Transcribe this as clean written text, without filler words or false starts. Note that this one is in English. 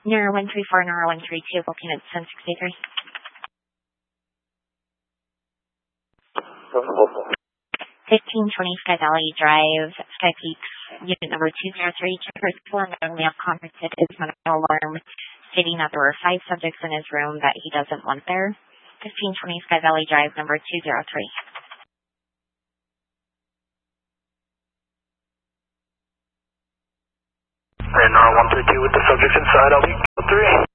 Nora 134, Nora 132, booking at 1063. 1520 Sky Valley Drive, Sky Peaks, unit number 203. Checkers preliminary commented is an alarm stating that there were 5 subjects in his room that he doesn't want there. 1520 Sky Valley Drive, number 203. And R132 with the subjects inside, I'll be 3.